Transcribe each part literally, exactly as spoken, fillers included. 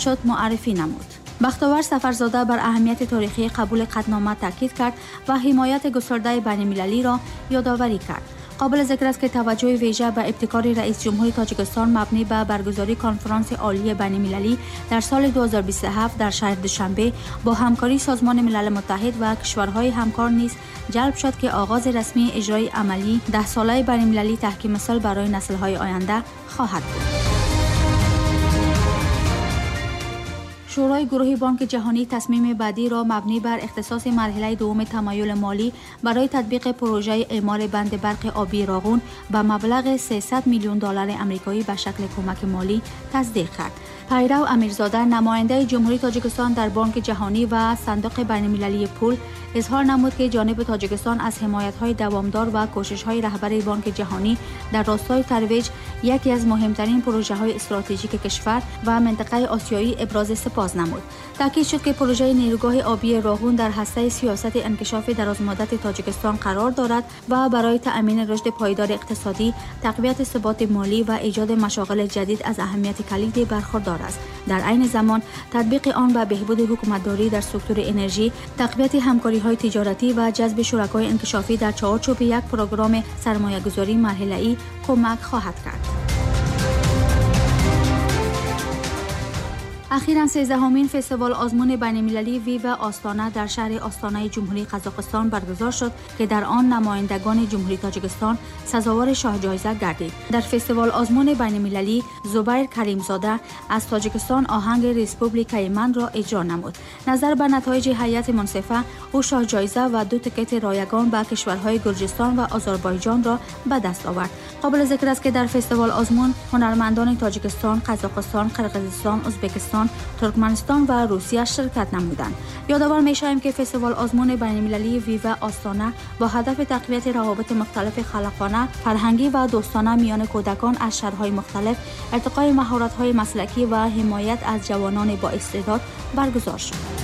شد معرفی نمود. بختاور سفرزاده بر اهمیت تاریخی قبول قطعنامه تاکید کرد و حمایت گسترده بین‌المللی را یادآوری کرد. قابل ذکر است که توجه ویژه به ابتکار رئیس جمهور تاجیکستان مبنی به برگزاری کنفرانس عالی بین‌المللی در سال دو هزار و بیست و هفت در شهر دوشنبه با همکاری سازمان ملل متحد و کشورهای همکار نیز جلب شد که آغاز رسمی اجرای عملی ده ساله بین‌المللی تحکیم مثل برای نسل‌های آینده خواهد بود. شورای گروه بانک جهانی تصمیم بعدی را مبنی بر اختصاص مرحله دوم تمایل مالی برای تطبیق پروژه اعمار بند برق آبی راغون به مبلغ سیصد میلیون دلار آمریکایی به شکل کمک مالی تصدیق کرد. پیرو امیرزاده نماینده جمهوری تاجیکستان در بانک جهانی و صندوق بین‌المللی پول اظهار نمود که جانب تاجیکستان از حمایت‌های دوامدار و کوشش‌های رهبر بانک جهانی در راستای ترویج یکی از مهمترین پروژه‌های استراتژیک کشور و منطقه آسیایی ابراز سپاس نمود. تاکید شد که پروژه نیروگاه آبی راغون در هسته سیاست انکشاف درازمدت تاجیکستان قرار دارد و برای تأمین رشد پایدار اقتصادی، تقویت ثبات مالی و ایجاد مشاغل جدید از اهمیت کلیدی برخوردار است. در عین زمان تطبیق آن به بهبود حکومتداری در سکتور انرژی، تقویت همکاری‌های تجارتی و جذب شرکای انکشافی در چارچوب یک پروگرام سرمایه‌گذاری مرحله‌ای کمک خواهد کرد. اخیراً سیزدهمین فستیوال آزمون بین‌المللی ویوا آستانه در شهر آستانه جمهوری قزاقستان برگزار شد که در آن نمایندگان جمهوری تاجیکستان سزاوار شاه جایزه گردید. در فستیوال آزمون بین‌المللی زبیر کریمزاده از تاجیکستان آهنگ ریسپوبلیکای من را اجرا نمود. نظر به نتایج هیئت منصفه، او شاه جایزه و دو تکت رایگان به کشورهای گرجستان و آذربایجان را به دست آورد. قابل ذکر است که در فستیوال آزمون هنرمندان تاجیکستان، قزاقستان، قرقیزستان، ازبکستان، ترکمنستان و روسیه شرکت نمودند. یادآور می‌شویم که فستیوال آزمون بین‌المللی ویوا آستانه با هدف تقویت روابط مختلف خلاقانه، فرهنگی و دوستانه میان کودکان از شهرهای مختلف، ارتقای مهارت‌های مسلکی و حمایت از جوانان با استعداد برگزار شد.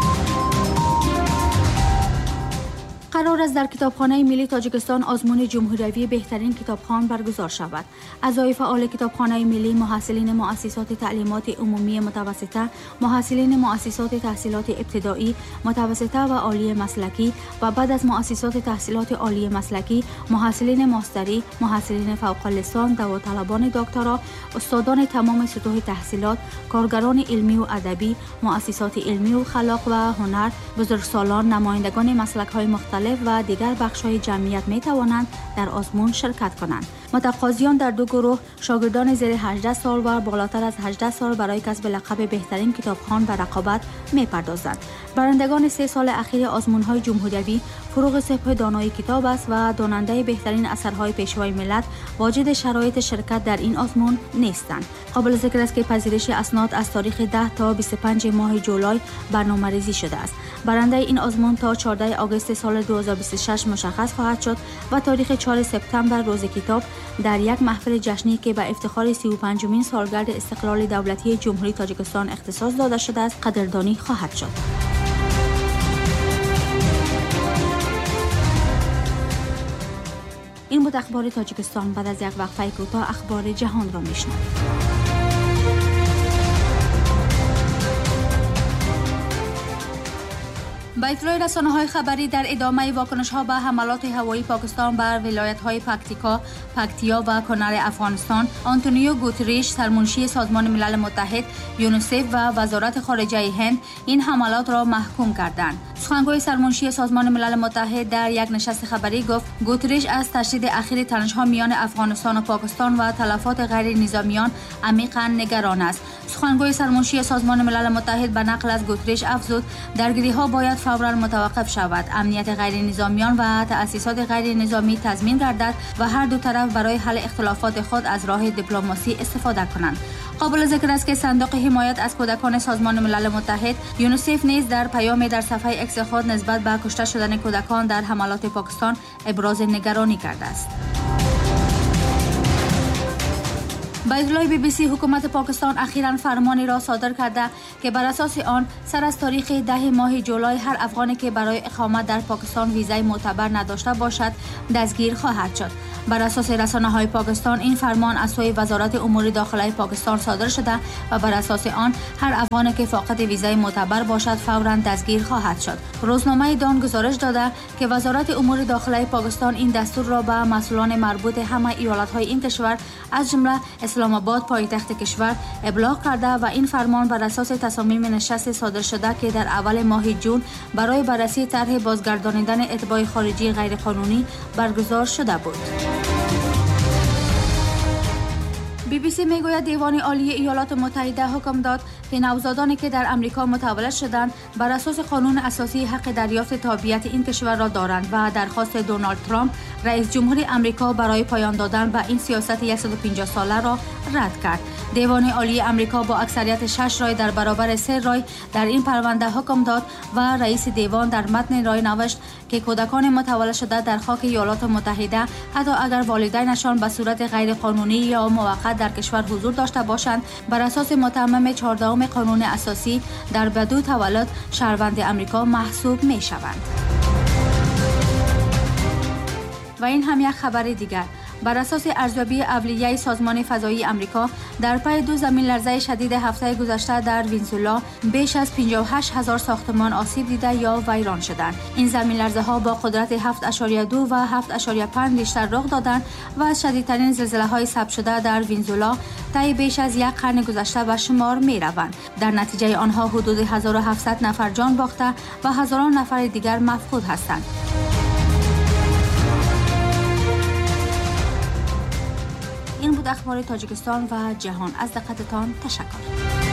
قرار است در کتابخانه ملی تاجیکستان آزمون جمهوری بهترین کتابخوان برگزار شود. اعضای فعال کتابخانه ملی، محصلین مؤسسات تعلیمات عمومی متوسطه، محصلین مؤسسات تحصیلات ابتدایی، متوسطه و عالی مسلکی و بعد از مؤسسات تحصیلات عالی مسلکی، محصلین ماستری، محصلین فوق لیسانس، داوطلبان دکترا، استادان تمام سطوح تحصیلات، کارگران علمی و ادبی، مؤسسات علمی و خلاق و هنر، بزرگسالان، نمایندگان مسلک‌های مختلف و دیگر بخش‌های جمعیت می توانند در آزمون شرکت کنند. متقاضیان در دو گروه، شاگردان زیر هجده سال و بالاتر از هجده سال برای کسب لقب بهترین کتابخوان به رقابت می پردازند. برندگان سه سال اخیر آزمون‌های جمهوری فروغ سپهر دانای کتاب است و داننده بهترین اثرهای پیشوای ملت واجد شرایط شرکت در این آزمون نیستند. قابل ذکر است که پذیرش اسناد از تاریخ ده تا بیست و پنج ماه جولای برنامه‌ریزی شده است. برنده این آزمون تا چهاردهم آگوست سال دو هزار و بیست و شش مشخص خواهد شد و تاریخ چهارم سپتامبر روز کتاب در یک محفل جشنی که به افتخار سی و پنجمین سالگرد استقلال دولتی جمهوری تاجیکستان اختصاص داده شده است قدردانی خواهد شد. این بود اخبار تاجیکستان. بعد از یک وقفه کوتاه اخبار جهان را میشنوید. با اطلاع رسانه‌های خبری در ادامه واکنش‌ها به حملات هوایی پاکستان بر ولایت‌های پکتیکا، پکتیا و کنر افغانستان، آنتونیو گوتریش، سرمنشی سازمان ملل متحد، یونیسف و وزارت خارجه هند این حملات را محکوم کردند. سخنگوی سرمنشی سازمان ملل متحد در یک نشست خبری گفت گوتریش از تشدید اخیر تنش‌ها میان افغانستان و پاکستان و تلفات غیر نظامیان عمیقاً نگران است. سخنگوی سرمنشی سازمان ملل متحد به نقل از گوتریش افزود درگیری‌ها باید فوراً متوقف شود، امنیت غیر نظامیان و تأسیسات غیر نظامی تضمین گردد و هر دو طرف برای حل اختلافات خود از راه دیپلماسی استفاده کنند. قابل ذکر است که صندوق حمایت از کودکان سازمان ملل متحد یونیسف نیز در پیامی در صفحه اکس خود نسبت به کشته شدن کودکان در حملات پاکستان ابراز نگرانی کرده است. بیانیه بی بی سی حکومت پاکستان اخیراً فرمانی را صادر کرده که بر اساس آن سر از تاریخ ده ماه جولای هر افغانی که برای اقامت در پاکستان ویزای معتبر نداشته باشد دستگیر خواهد شد. بر اساس رسانه‌های پاکستان این فرمان از سوی وزارت امور داخلی پاکستان صادر شده و بر اساس آن هر افغانی که فاقد ویزای معتبر باشد فوراً دستگیر خواهد شد. روزنامه دان گزارش داده که وزارت امور داخلی پاکستان این دستور را به مسئولان مربوط همه ایالت‌های این کشور از جمله اسلام آباد پایتخت کشور ابلاغ کرده و این فرمان بر اساس تصامیم نشست صادر شده که در اول ماه جون برای بررسی طرح بازگردانیدن اتباع خارجی غیرقانونی برگزار شده بود. بی بی سی میگوید دیوان عالی ایالات متحده حکم داد که نوزادانی که در امریکا متولد شدند بر اساس قانون اساسی حق دریافت تابعیت این کشور را دارند و درخواست دونالد ترامپ رئیس جمهور امریکا برای پایان دادن به این سیاست صد و پنجاه ساله را رد کرد. دیوان عالی امریکا با اکثریت شش رای در برابر سه رای در این پرونده حکم داد و رئیس دیوان در متن رای نوشت که کودکان متولد شده در خاک ایالات متحده حتی اگر والدینشان به صورت غیر قانونی یا موقت در کشور حضور داشته باشند بر اساس متمم چهاردهم قانون اساسی در بدو تولد شهروند امریکا محسوب می شوند. و این هم یک خبر دیگر. بر اساس ارزیابی اولیه سازمان فضایی امریکا در پی دو زمین لرزه شدید هفته گذشته در ونزوئلا بیش از پنجاه و هشت هزار ساختمان آسیب دیده یا ویران شدند. این زمین لرزه ها با قدرت هفت اشاریه دو و هفت اشاریه پنج ریشتر رخ دادند و از شدیدترین زلزله های ثبت شده در ونزوئلا طی بیش از یک قرن گذشته به شمار می روند. در نتیجه آنها حدود هزار و هفتصد نفر جان باخته و هزاران نفر دیگر مفقود هستند. این بود اخبار تاجیکستان و جهان. از دقتتان تشکر.